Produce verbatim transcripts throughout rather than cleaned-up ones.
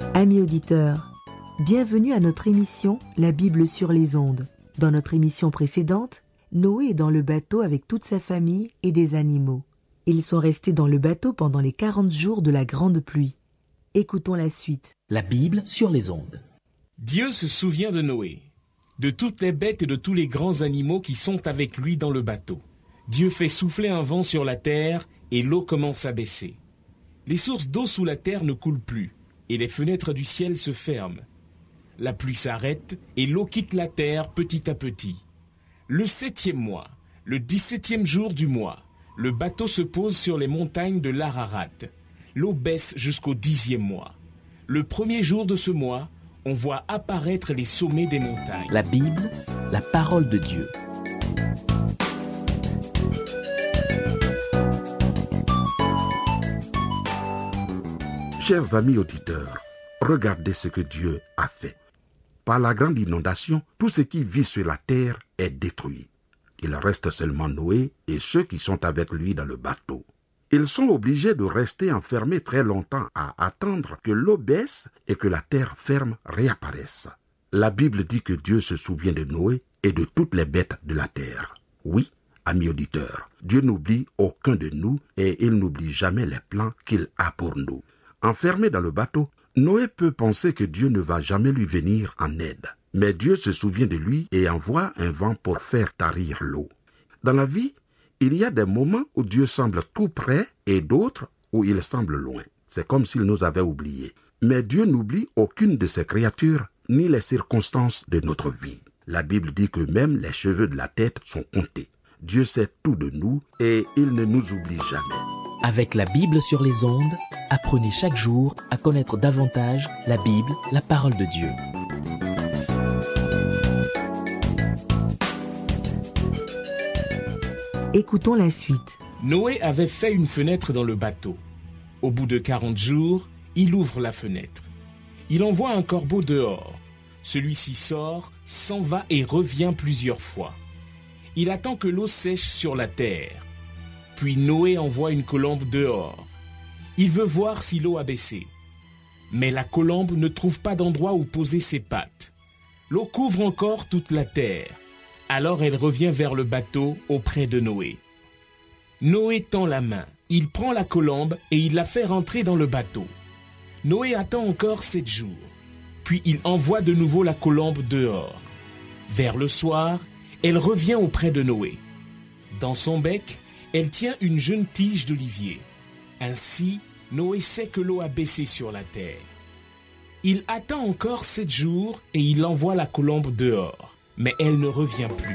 Amis auditeurs, bienvenue à notre émission La Bible sur les ondes. Dans notre émission précédente, Noé est dans le bateau avec toute sa famille et des animaux. Ils sont restés dans le bateau pendant les quarante jours de la grande pluie. Écoutons la suite. La Bible sur les ondes. Dieu se souvient de Noé, de toutes les bêtes et de tous les grands animaux qui sont avec lui dans le bateau. Dieu fait souffler un vent sur la terre et l'eau commence à baisser. Les sources d'eau sous la terre ne coulent plus et les fenêtres du ciel se ferment. La pluie s'arrête et l'eau quitte la terre petit à petit. Le septième mois, le dix-septième jour du mois, le bateau se pose sur les montagnes de l'Ararat. L'eau baisse jusqu'au dixième mois. Le premier jour de ce mois, on voit apparaître les sommets des montagnes. La Bible, la parole de Dieu. Chers amis auditeurs, regardez ce que Dieu a fait. Par la grande inondation, tout ce qui vit sur la terre est détruit. Il reste seulement Noé et ceux qui sont avec lui dans le bateau. Ils sont obligés de rester enfermés très longtemps à attendre que l'eau baisse et que la terre ferme réapparaisse. La Bible dit que Dieu se souvient de Noé et de toutes les bêtes de la terre. Oui, amis auditeurs, Dieu n'oublie aucun de nous et il n'oublie jamais les plans qu'il a pour nous. Enfermé dans le bateau, Noé peut penser que Dieu ne va jamais lui venir en aide. Mais Dieu se souvient de lui et envoie un vent pour faire tarir l'eau. Dans la vie, il y a des moments où Dieu semble tout près et d'autres où il semble loin. C'est comme s'il nous avait oubliés. Mais Dieu n'oublie aucune de ses créatures ni les circonstances de notre vie. La Bible dit que même les cheveux de la tête sont comptés. Dieu sait tout de nous et il ne nous oublie jamais. Avec la Bible sur les ondes, apprenez chaque jour à connaître davantage la Bible, la parole de Dieu. Écoutons la suite. Noé avait fait une fenêtre dans le bateau. Au bout de quarante jours, il ouvre la fenêtre. Il envoie un corbeau dehors. Celui-ci sort, s'en va et revient plusieurs fois. Il attend que l'eau sèche sur la terre. Puis Noé envoie une colombe dehors. Il veut voir si l'eau a baissé. Mais la colombe ne trouve pas d'endroit où poser ses pattes. L'eau couvre encore toute la terre. Alors elle revient vers le bateau auprès de Noé. Noé tend la main. Il prend la colombe et il la fait rentrer dans le bateau. Noé attend encore sept jours. Puis il envoie de nouveau la colombe dehors. Vers le soir, elle revient auprès de Noé. Dans son bec, elle tient une jeune tige d'olivier. Ainsi, Noé sait que l'eau a baissé sur la terre. Il attend encore sept jours et il envoie la colombe dehors. Mais elle ne revient plus.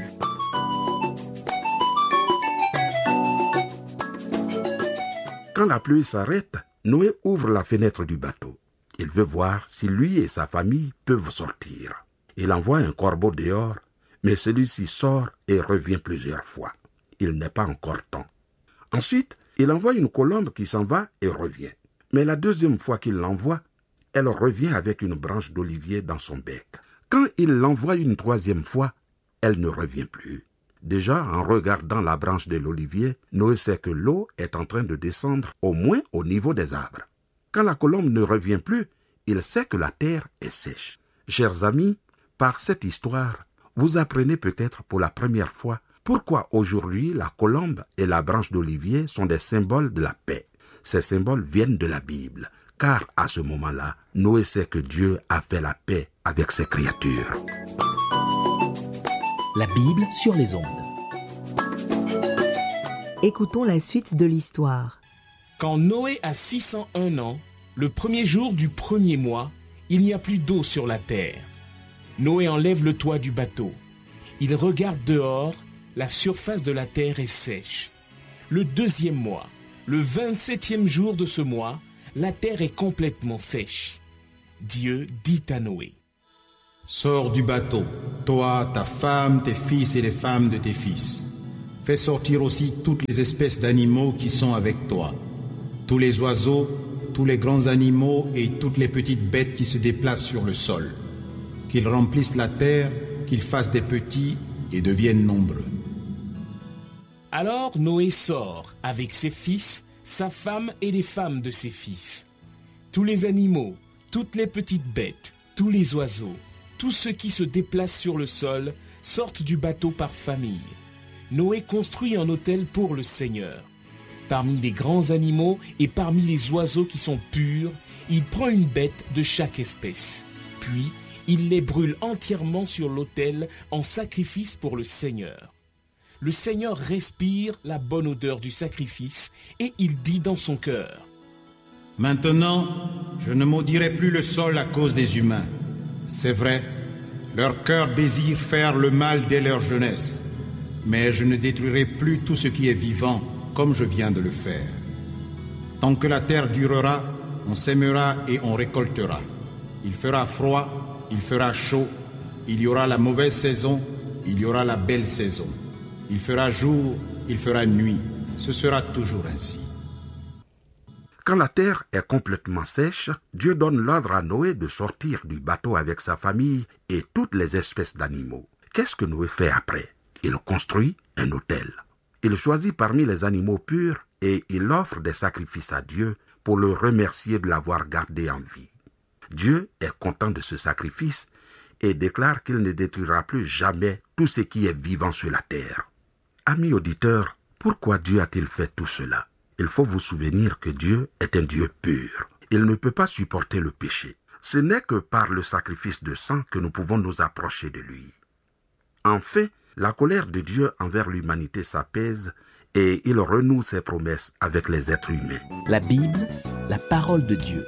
Quand la pluie s'arrête, Noé ouvre la fenêtre du bateau. Il veut voir si lui et sa famille peuvent sortir. Il envoie un corbeau dehors, mais celui-ci sort et revient plusieurs fois. Il n'est pas encore temps. Ensuite, il envoie une colombe qui s'en va et revient. Mais la deuxième fois qu'il l'envoie, elle revient avec une branche d'olivier dans son bec. Quand il l'envoie une troisième fois, elle ne revient plus. Déjà, en regardant la branche de l'olivier, Noé sait que l'eau est en train de descendre au moins au niveau des arbres. Quand la colombe ne revient plus, il sait que la terre est sèche. Chers amis, par cette histoire, vous apprenez peut-être pour la première fois pourquoi aujourd'hui la colombe et la branche d'olivier sont des symboles de la paix. Ces symboles viennent de la Bible, car à ce moment-là, Noé sait que Dieu a fait la paix avec ses créatures. La Bible sur les ondes. Écoutons la suite de l'histoire. Quand Noé a six cent un ans, le premier jour du premier mois, il n'y a plus d'eau sur la terre. Noé enlève le toit du bateau. Il regarde dehors, la surface de la terre est sèche. Le deuxième mois, le vingt-septième jour de ce mois, la terre est complètement sèche. Dieu dit à Noé: Sors du bateau, toi, ta femme, tes fils et les femmes de tes fils. Fais sortir aussi toutes les espèces d'animaux qui sont avec toi, tous les oiseaux, tous les grands animaux et toutes les petites bêtes qui se déplacent sur le sol. Qu'ils remplissent la terre, qu'ils fassent des petits et deviennent nombreux. Alors Noé sort avec ses fils, sa femme et les femmes de ses fils. Tous les animaux, toutes les petites bêtes, tous les oiseaux, tous ceux qui se déplacent sur le sol sortent du bateau par famille. Noé construit un autel pour le Seigneur. Parmi les grands animaux et parmi les oiseaux qui sont purs, il prend une bête de chaque espèce. Puis, il les brûle entièrement sur l'autel en sacrifice pour le Seigneur. Le Seigneur respire la bonne odeur du sacrifice et il dit dans son cœur: Maintenant, je ne maudirai plus le sol à cause des humains. C'est vrai, leur cœur désire faire le mal dès leur jeunesse, mais je ne détruirai plus tout ce qui est vivant comme je viens de le faire. Tant que la terre durera, on sèmera et on récoltera. Il fera froid, il fera chaud, il y aura la mauvaise saison, il y aura la belle saison. Il fera jour, il fera nuit, ce sera toujours ainsi. Quand la terre est complètement sèche, Dieu donne l'ordre à Noé de sortir du bateau avec sa famille et toutes les espèces d'animaux. Qu'est-ce que Noé fait après? Il construit un autel. Il choisit parmi les animaux purs et il offre des sacrifices à Dieu pour le remercier de l'avoir gardé en vie. Dieu est content de ce sacrifice et déclare qu'il ne détruira plus jamais tout ce qui est vivant sur la terre. Amis auditeurs, pourquoi Dieu a-t-il fait tout cela? Il faut vous souvenir que Dieu est un Dieu pur. Il ne peut pas supporter le péché. Ce n'est que par le sacrifice de sang que nous pouvons nous approcher de lui. Enfin, la colère de Dieu envers l'humanité s'apaise et il renoue ses promesses avec les êtres humains. La Bible, la parole de Dieu.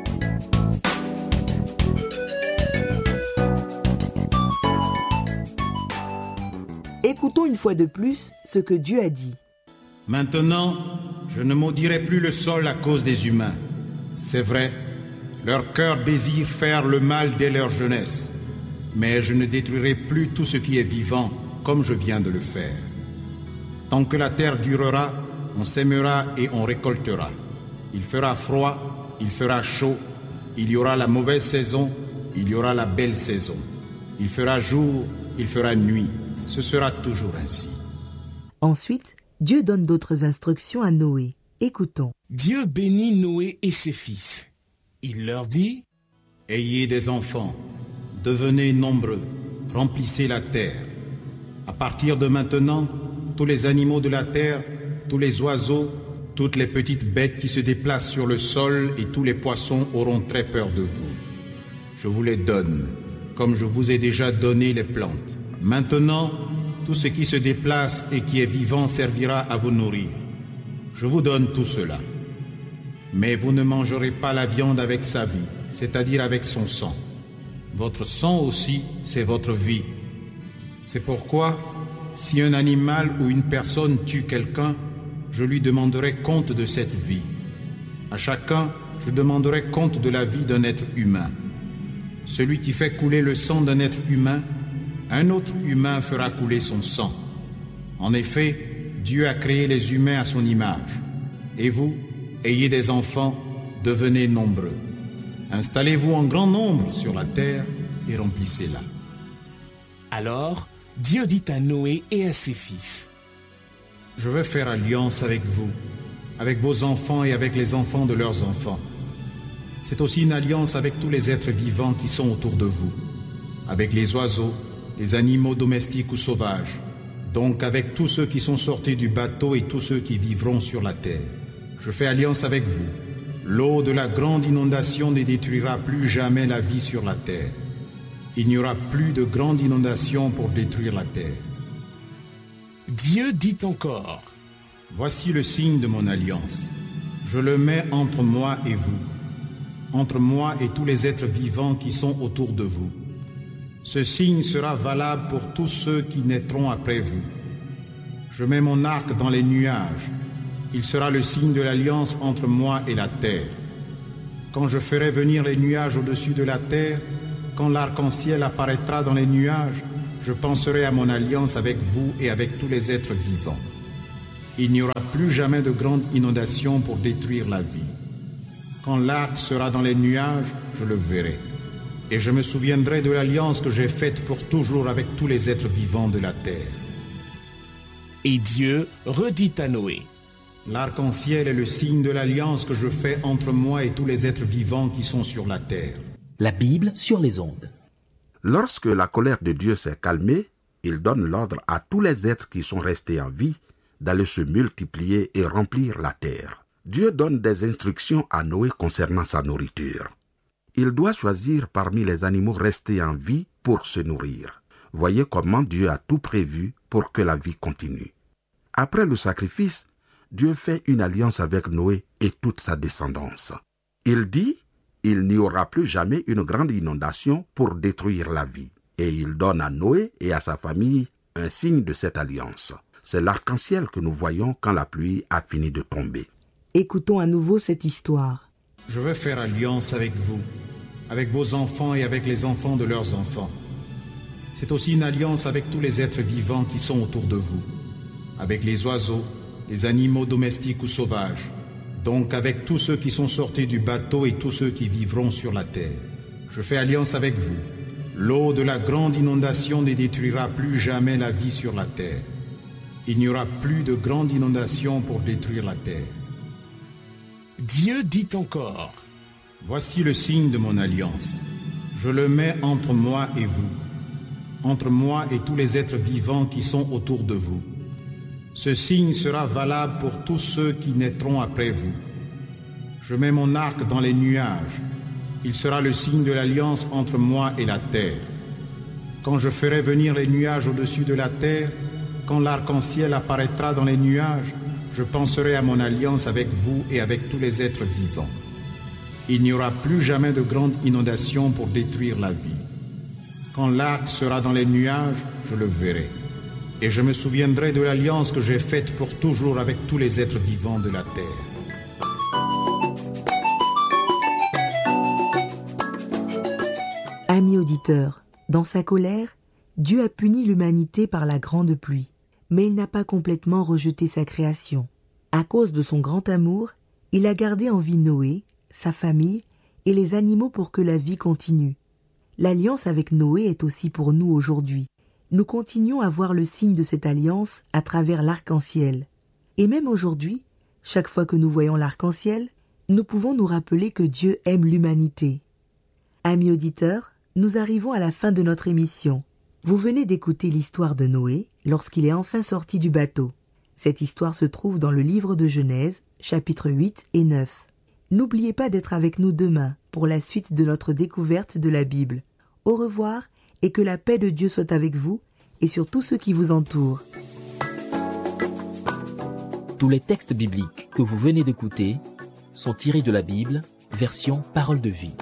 Écoutons une fois de plus ce que Dieu a dit. Maintenant, je ne maudirai plus le sol à cause des humains. C'est vrai, leur cœur désire faire le mal dès leur jeunesse, mais je ne détruirai plus tout ce qui est vivant comme je viens de le faire. Tant que la terre durera, on sèmera et on récoltera. Il fera froid, il fera chaud, il y aura la mauvaise saison, il y aura la belle saison. Il fera jour, il fera nuit, ce sera toujours ainsi. Ensuite, Dieu donne d'autres instructions à Noé. Écoutons. Dieu bénit Noé et ses fils. Il leur dit: Ayez des enfants, devenez nombreux, remplissez la terre. À partir de maintenant, tous les animaux de la terre, tous les oiseaux, toutes les petites bêtes qui se déplacent sur le sol et tous les poissons auront très peur de vous. Je vous les donne, comme je vous ai déjà donné les plantes. Maintenant, tout ce qui se déplace et qui est vivant servira à vous nourrir. Je vous donne tout cela. Mais vous ne mangerez pas la viande avec sa vie, c'est-à-dire avec son sang. Votre sang aussi, c'est votre vie. C'est pourquoi, si un animal ou une personne tue quelqu'un, je lui demanderai compte de cette vie. À chacun, je demanderai compte de la vie d'un être humain. Celui qui fait couler le sang d'un être humain, un autre humain fera couler son sang. En effet, Dieu a créé les humains à son image. Et vous, ayez des enfants, devenez nombreux. Installez-vous en grand nombre sur la terre et remplissez-la. Alors, Dieu dit à Noé et à ses fils: Je veux faire alliance avec vous, avec vos enfants et avec les enfants de leurs enfants. C'est aussi une alliance avec tous les êtres vivants qui sont autour de vous, avec les oiseaux, les animaux domestiques ou sauvages, donc avec tous ceux qui sont sortis du bateau et tous ceux qui vivront sur la terre. Je fais alliance avec vous. L'eau de la grande inondation ne détruira plus jamais la vie sur la terre. Il n'y aura plus de grande inondation pour détruire la terre. Dieu dit encore: Voici le signe de mon alliance. Je le mets entre moi et vous, entre moi et tous les êtres vivants qui sont autour de vous. Ce signe sera valable pour tous ceux qui naîtront après vous. Je mets mon arc dans les nuages. Il sera le signe de l'alliance entre moi et la terre. Quand je ferai venir les nuages au-dessus de la terre, quand l'arc-en-ciel apparaîtra dans les nuages, je penserai à mon alliance avec vous et avec tous les êtres vivants. Il n'y aura plus jamais de grande inondation pour détruire la vie. Quand l'arc sera dans les nuages, je le verrai. Et je me souviendrai de l'alliance que j'ai faite pour toujours avec tous les êtres vivants de la terre. Et Dieu redit à Noé: L'arc-en-ciel est le signe de l'alliance que je fais entre moi et tous les êtres vivants qui sont sur la terre. La Bible sur les ondes. Lorsque la colère de Dieu s'est calmée, il donne l'ordre à tous les êtres qui sont restés en vie d'aller se multiplier et remplir la terre. Dieu donne des instructions à Noé concernant sa nourriture. Il doit choisir parmi les animaux restés en vie pour se nourrir. Voyez comment Dieu a tout prévu pour que la vie continue. Après le sacrifice, Dieu fait une alliance avec Noé et toute sa descendance. Il dit, il n'y aura plus jamais une grande inondation pour détruire la vie. Et il donne à Noé et à sa famille un signe de cette alliance. C'est l'arc-en-ciel que nous voyons quand la pluie a fini de tomber. Écoutons à nouveau cette histoire. Je veux faire alliance avec vous, avec vos enfants et avec les enfants de leurs enfants. C'est aussi une alliance avec tous les êtres vivants qui sont autour de vous, avec les oiseaux, les animaux domestiques ou sauvages, donc avec tous ceux qui sont sortis du bateau et tous ceux qui vivront sur la terre. Je fais alliance avec vous. L'eau de la grande inondation ne détruira plus jamais la vie sur la terre. Il n'y aura plus de grande inondation pour détruire la terre. Dieu dit encore, Voici le signe de mon alliance. Je le mets entre moi et vous, entre moi et tous les êtres vivants qui sont autour de vous. Ce signe sera valable pour tous ceux qui naîtront après vous. Je mets mon arc dans les nuages. Il sera le signe de l'alliance entre moi et la terre. Quand je ferai venir les nuages au-dessus de la terre, quand l'arc-en-ciel apparaîtra dans les nuages, je penserai à mon alliance avec vous et avec tous les êtres vivants. Il n'y aura plus jamais de grande inondation pour détruire la vie. Quand l'arc sera dans les nuages, je le verrai. Et je me souviendrai de l'alliance que j'ai faite pour toujours avec tous les êtres vivants de la terre. Amis auditeurs, dans sa colère, Dieu a puni l'humanité par la grande pluie, mais il n'a pas complètement rejeté sa création. À cause de son grand amour, il a gardé en vie Noé, sa famille et les animaux pour que la vie continue. L'alliance avec Noé est aussi pour nous aujourd'hui. Nous continuons à voir le signe de cette alliance à travers l'arc-en-ciel. Et même aujourd'hui, chaque fois que nous voyons l'arc-en-ciel, nous pouvons nous rappeler que Dieu aime l'humanité. Amis auditeurs, nous arrivons à la fin de notre émission. Vous venez d'écouter l'histoire de Noé lorsqu'il est enfin sorti du bateau. Cette histoire se trouve dans le livre de Genèse, chapitres huit et neuf. N'oubliez pas d'être avec nous demain pour la suite de notre découverte de la Bible. Au revoir et que la paix de Dieu soit avec vous et sur tous ceux qui vous entourent. Tous les textes bibliques que vous venez d'écouter sont tirés de la Bible, version Parole de vie.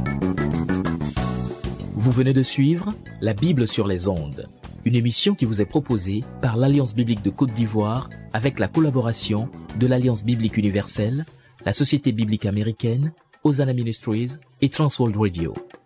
Vous venez de suivre La Bible sur les ondes, une émission qui vous est proposée par l'Alliance biblique de Côte d'Ivoire avec la collaboration de l'Alliance biblique universelle, la Société biblique américaine, Hosanna Ministries et Transworld Radio.